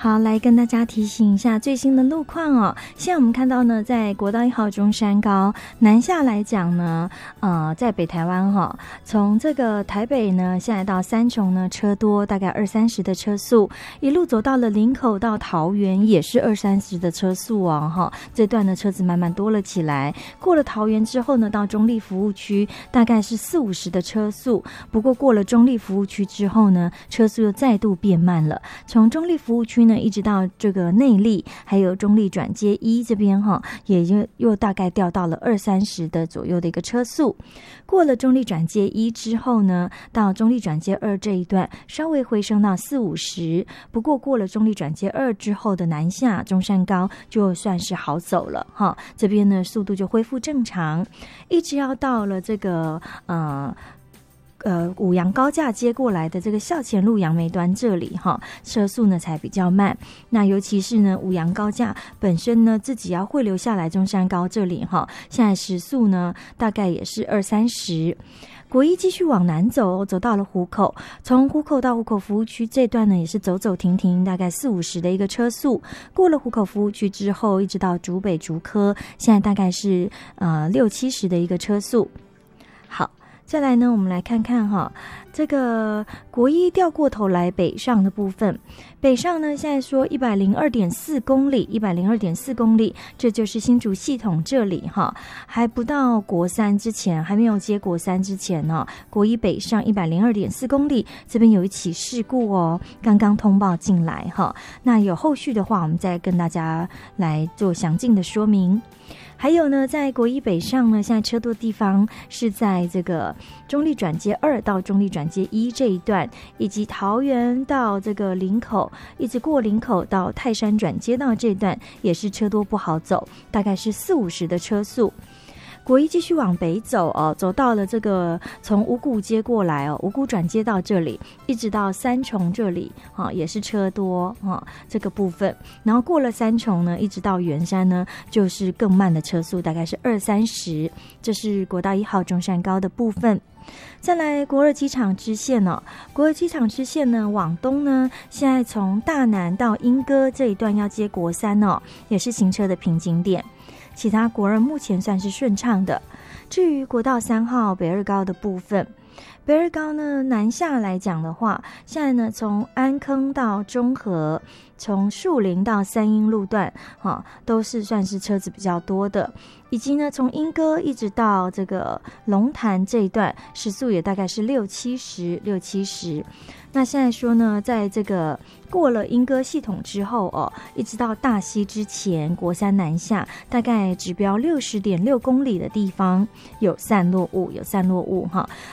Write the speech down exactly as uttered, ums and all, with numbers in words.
好，来跟大家提醒一下最新的路况哦。现在我们看到呢，在国道一号中山高南下来讲呢，呃，在北台湾哈、哦，从这个台北呢，现在到三重呢，车多，大概二三十的车速，一路走到了林口到桃园也是二三十的车速哦，哈，这段的车子慢慢多了起来。过了桃园之后呢，到中立服务区大概是四五十的车速，不过过了中立服务区之后呢，车速又再度变慢了，从中立服务区呢，一直到这个内坜，还有中立转接一这边哈，也就又大概掉到了二三十的左右的一个车速。过了中立转接一之后呢，到中立转接二这一段稍微回升到四五十，不过过了中立转接二之后的南下中山高就算是好走了哈，这边呢速度就恢复正常，一直要到了这个呃。呃，五杨高架接过来的这个校前路杨梅端这里哈，车速呢才比较慢。那尤其是呢，五杨高架本身呢自己要汇流下来中山高这里哈，现在时速呢大概也是二三十。国一继续往南走，走到了湖口，从湖口到湖口服务区这段呢也是走走停停，大概四五十的一个车速。过了湖口服务区之后，一直到竹北竹科，现在大概是呃六七十的一个车速。好。再来呢，我们来看看哈，这个国一调过头来北上的部分，北上呢现在说一百零二点四公里，一百零二点四公里，这就是新竹系统这里哈，还不到国三之前，还没有接国三之前呢，国一北上一百零二点四公里，这边有一起事故哦，刚刚通报进来哈，那有后续的话，我们再跟大家来做详尽的说明。还有呢，在国一北上呢，现在车多地方是在这个中立转接二到中立转接一这一段，以及桃园到这个林口，一直过林口到泰山转接道这段，也是车多不好走，大概是四五十的车速。国一继续往北走哦，走到了这个从五股接过来哦，五股转接到这里，一直到三重这里啊、哦，也是车多啊、哦、这个部分。然后过了三重呢，一直到圆山呢，就是更慢的车速，大概是二三十。这是国道一号中山高的部分。再来国二机场支线哦，国二机场支线呢往东呢，现在从大南到莺歌这一段要接国三哦，也是行车的瓶颈点。其他国二目前算是顺畅的。至于国道三号北二高的部分，北二高呢南下来讲的话，现在呢从安坑到中和，从树林到三鶯路段、哦、都是算是车子比较多的，以及呢从莺歌一直到这个龙潭这一段时速也大概是六七十六七十。那现在说呢，在这个过了莺歌系统之后哦，一直到大溪之前，国三南下大概指标六十点六公里的地方有散落雾，有散落雾哈。